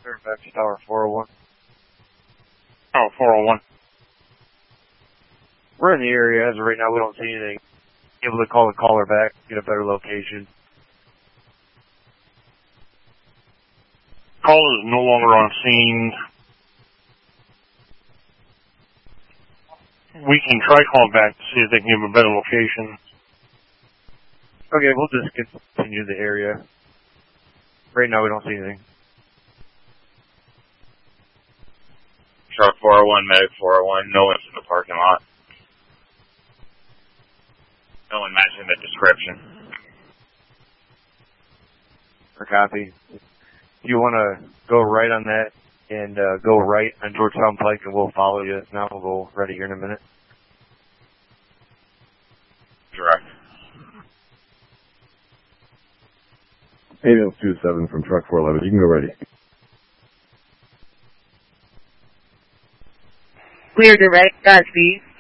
Fairfax Tower 401. Oh, 401. We're in the area as of right now. We don't see anything. Able to call the caller back, get a better location. Caller is no longer on scene. We can try calling back to see if they can give a better location. Okay, we'll just continue the area. Right now we don't see anything. Truck 401, Medic 401, no one's in the parking lot. No one matching the description. For copy. If you want to go right on that and go right on Georgetown Pike and we'll follow you. Now we'll go ready here in a minute. Direct. 8027 from Truck 411. You can go ready. Clear direct, Godspeed.